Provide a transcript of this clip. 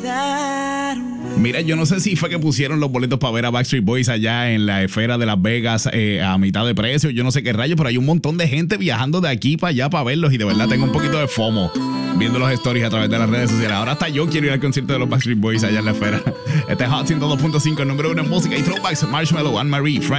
Mira, yo no sé si fue que pusieron los boletos para ver a Backstreet Boys allá en la esfera de Las Vegas a mitad de precio. Yo no sé qué rayo, pero hay un montón de gente viajando de aquí para allá para verlos y de verdad tengo un poquito de FOMO viendo los stories a través de las redes sociales. Ahora hasta yo quiero ir al concierto de los Backstreet Boys allá en la esfera. Este es Hot 102.5, el número 1 en música y throwbacks. Marshmello, Anne-Marie, Frank